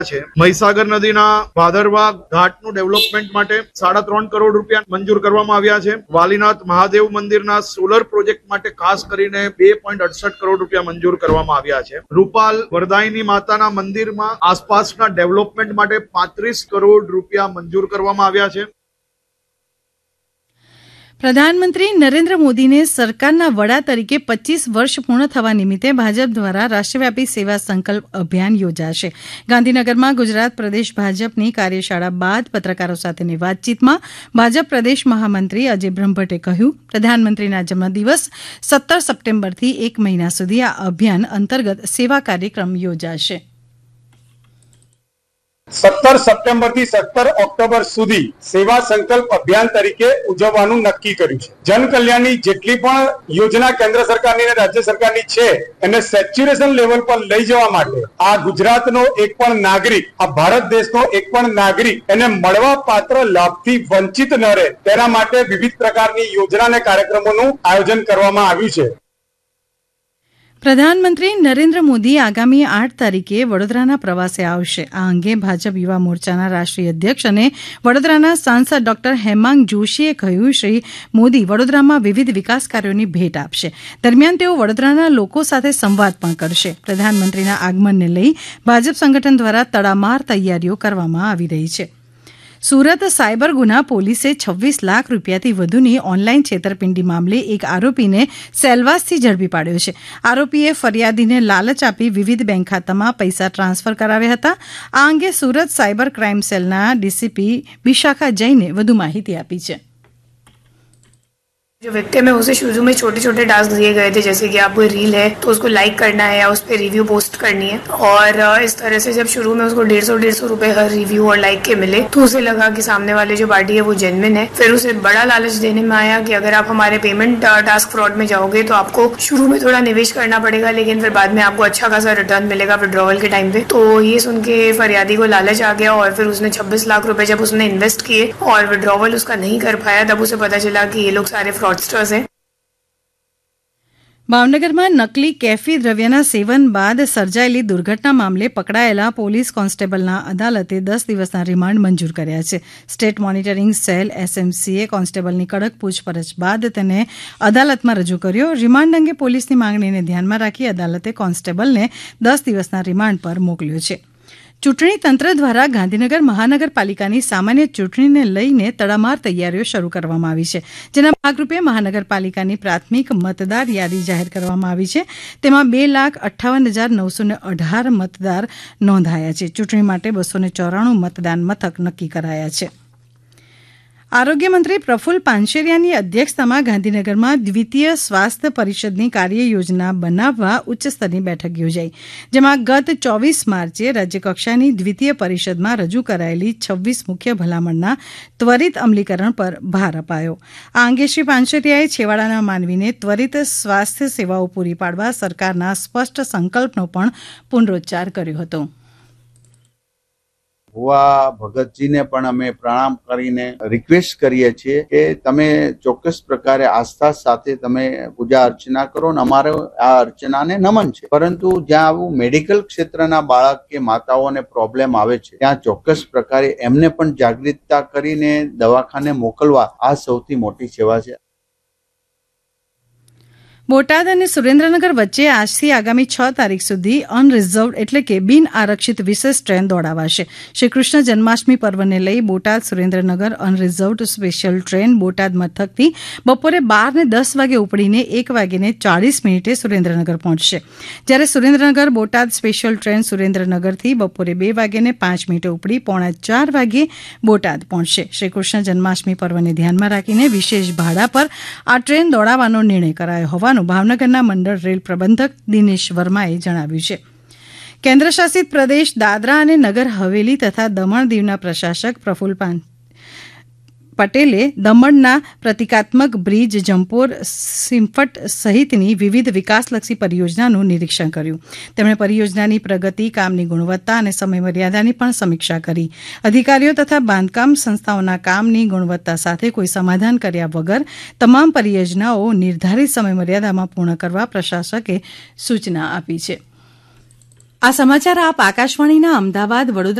છે। મહીસાગર નદીના ભાદરવા ઘાટનું ડેવલપમેન્ટ માટે 3.5 કરોડ રૂપિયા મંજૂર કરવામાં આવ્યા છે। વાલીનાથ મહાદેવ મંદિરના સોલર પ્રોજેક્ટ માટે ખાસ કરીને 2.68 કરોડ રૂપિયા મંજૂર કરવામાં આવ્યા છે। રૂપાલ વરદાયની માતાના મંદિરમાં આસપાસના ડેવલપમેન્ટ માટે 35 કરોડ રૂપિયા મંજૂર કરવામાં આવ્યા છે। પ્રધાનમંત્રી નરેન્દ્ર મોદીને સરકારના વડા તરીકે 25 વર્ષ પૂર્ણ થવા નિમિત્તે ભાજપ દ્વારા રાષ્ટ્રવ્યાપી સેવા સંકલ્પ અભિયાન યોજાશે। ગાંધીનગરમાં ગુજરાત પ્રદેશ ભાજપની કાર્યશાળા બાદ પત્રકારો સાથેની વાતચીતમાં ભાજપ પ્રદેશ મહામંત્રી અજય બ્રહ્મભટ્ટે કહ્યું, પ્રધાનમંત્રીના જન્મદિવસ 17 સપ્ટેમ્બરથી 1 મહિના સુધી આ અભિયાન અંતર્ગત સેવા કાર્યક્રમ યોજાશે। 17 સપ્ટેમ્બર થી 17 ઓક્ટોબર સુધી સેવા સંકલ્પ અભિયાન તરીકે ઉજવવાનું નક્કી કર્યું છે। જનકલ્યાણની જેટલી પણ યોજના કેન્દ્ર સરકારની અને રાજ્ય સરકારની છે એને સેચ્યુરેશન લેવલ પર લઈ જવા માટે આ ગુજરાતનો એક પણ નાગરિક, આ ભારત દેશનો એક પણ નાગરિક એને મળવા પાત્ર લાભથી વંચિત ન રહે તેના માટે વિવિધ પ્રકારની યોજના અને કાર્યક્રમોનું આયોજન કરવામાં આવ્યું છે। પ્રધાનમંત્રી નરેન્દ્ર મોદી આગામી 8 તારીખે વડોદરાના પ્રવાસે આવશે। આ અંગે ભાજપ યુવા મોરચાના રાષ્ટ્રીય અધ્યક્ષ અને વડોદરાના સાંસદ ડોક્ટર હેમાંગ જોશીએ કહ્યું, શ્રી મોદી વડોદરામાં વિવિધ વિકાસ કાર્યોની ભેટ આપશે। દરમિયાન તેઓ વડોદરાના લોકો સાથે સંવાદ પણ કરશે। પ્રધાનમંત્રીના આગમનને લઈ ભાજપ સંગઠન દ્વારા તડામાર તૈયારીઓ કરવામાં આવી રહી છે। સુરત સાયબર ગુના પોલીસે 26 લાખ રૂપિયાથી વધુની ઓનલાઈન છેતરપિંડી મામલે એક આરોપીને સેલવાસથી ઝડપી પાડ્યો છે। આરોપીએ ફરિયાદીને લાલચ આપી વિવિધ બેંક ખાતામાં પૈસા ટ્રાન્સફર કરાવ્યા હતા। આ અંગે સુરત સાયબર ક્રાઇમ સેલના ડીસીપી વિશાખા જૈને વધુ માહિતી આપી છે। जो विक्टिम है उसे शुरू में छोटे छोटे टास्क दिए गए थे, जैसे कि आपको रील है तो उसको लाइक करना है या उस पर रिव्यू पोस्ट करनी है, और इस तरह से जब शुरू में उसको 150 रुपए हर रिव्यू और लाइक के मिले तो उसे लगा कि सामने वाले जो पार्टी है वो जेन्युइन है। फिर उसे बड़ा लालच देने में आया कि अगर आप हमारे पेमेंट टास्क फ्रॉड में जाओगे तो आपको शुरू में थोड़ा निवेश करना पड़ेगा, लेकिन फिर बाद में आपको अच्छा खासा रिटर्न मिलेगा विड्रॉवल के टाइम पे। तो ये सुन के फरियादी को लालच आ गया और फिर उसने 26 लाख रुपए जब उसने इन्वेस्ट किए और विड्रॉवल उसका नहीं कर पाया, तब उसे पता चला कि ये लोग सारे फ्रॉडस्टर्स हैं। ભાવનગરમાં નકલી કેફી દ્રવ્યના સેવન બાદ સર્જાયેલી દુર્ઘટના મામલે પકડાયેલા પોલીસ કોન્સ્ટેબલના અદાલતે 10 દિવસના રિમાન્ડ મંજૂર કર્યા છે। સ્ટેટ મોનિટરિંગ સેલ એસએમસીએ કોન્સ્ટેબલની કડક પૂછપરછ બાદ તેને અદાલતમાં રજૂ કર્યો। રિમાન્ડ અંગે પોલીસની માંગણીને ધ્યાનમાં રાખી અદાલતે કોન્સ્ટેબલને 10 દિવસના રિમાન્ડ પર મોકલ્યો છે। ચૂંટણી તંત્ર દ્વારા ગાંધીનગર મહાનગરપાલિકાની સામાન્ય ચૂંટણીને લઈને તડામાર તૈયારીઓ શરૂ કરવામાં આવી છે, જેના ભાગરૂપે મહાનગરપાલિકાની પ્રાથમિક મતદાર યાદી જાહેર કરવામાં આવી છે। તેમાં 2,58,918 મતદાર નોંધાયા છે। ચૂંટણી માટે 294 મતદાન મથક નક્કી કરાયા છે। આરોગ્યમંત્રી પ્રફુલ્લ પાનશેરિયાની અધ્યક્ષતામાં ગાંધીનગરમાં દ્વિતીય સ્વાસ્થ્ય પરિષદની કાર્યયોજના બનાવવા ઉચ્ચસ્તરની બેઠક યોજાઈ, જેમાં ગત 24 માર્ચે રાજ્યકક્ષાની દ્વિતીય પરિષદમાં રજૂ કરાયેલી 26 મુખ્ય ભલામણના ત્વરિત અમલીકરણ પર ભાર અપાયો। આ અંગે શ્રી પાનશેરિયાએ છેવાડાના માનવીને ત્વરિત સ્વાસ્થ્ય સેવાઓ પૂરી પાડવા સરકારના સ્પષ્ટ સંકલ્પનો પણ પુનરોચ્ચાર કર્યો હતો। ભુવા ભગતજીને પણ અમે પ્રણામ કરીને રિક્વેસ્ટ કરીએ છીએ કે તમે ચોક્કસ પ્રકારે આસ્થા સાથે તમે પૂજા અર્ચના કરો ને અમારે આ અર્ચનાને નમન છે। પરંતુ જ્યાં આવું મેડિકલ ક્ષેત્રના બાળક કે માતાઓને પ્રોબ્લેમ આવે છે ત્યાં ચોક્કસ પ્રકારે એમને પણ જાગૃતતા કરીને દવાખાને મોકલવા આ સૌથી મોટી સેવા છે। બોટાદ અને સુરેન્દ્રનગર વચ્ચે આજથી આગામી 6 તારીખ સુધી અનરિઝર્વડ એટલે કે બિન આરક્ષિત વિશેષ ટ્રેન દોડાવાશે। શ્રી કૃષ્ણ જન્માષ્ટમી પર્વને લઈ Botad Surendranagar unreserved special train Botad મથકથી બપોરે 12:10 વાગે ઉપડીને 1:40 સુરેન્દ્રનગર પહોંચશે, જ્યારે સુરેન્દ્રનગર બોટાદ સ્પેશિયલ ટ્રેન સુરેન્દ્રનગરથી બપોરે 2:05 ઉપડી 3:45 વાગે બોટાદ પહોંચશે। શ્રી કૃષ્ણ જન્માષ્ટમી પર્વને ધ્યાનમાં રાખીને વિશેષ ભાડા પર આ ટ્રેન દોડાવવાનો નિર્ણય કરાયો હોવાનું ભાવનગરના મંડળ રેલ પ્રબંધક દિનેશ વર્માએ જણાવ્યું છે। કેન્દ્રશાસિત પ્રદેશ દાદરા અને નગર હવેલી તથા દમણ દીવના પ્રશાસક પ્રફુલ્લ પટેલે દમણના પ્રતિકાત્મક બ્રિજ, જંપોર, સિમ્ફટ સહિતની વિવિધ વિકાસલક્ષી પરિયોજનાનું નિરીક્ષણ કર્યું। તેમણે પરિયોજનાની પ્રગતિ, કામની ગુણવત્તા અને સમયમર્યાદાની પણ સમીક્ષા કરી। અધિકારીઓ તથા બાંધકામ સંસ્થાઓના કામની ગુણવત્તા સાથે કોઈ સમાધાન કર્યા વગર તમામ પરિયોજનાઓ નિર્ધારિત સમયમર્યાદામાં પૂર્ણ કરવા પ્રશાસકે સૂચના આપી છે। 2024 में 1,00,000 करोड़ रुपए की परियोजनाओं को पूरा करने का लक्ष्य रखा गया है। इसके लिए 2,000 करोड़ रुपए की આ સમાચાર આપ આકાશવાણીના અમદાવાદ વડોદરા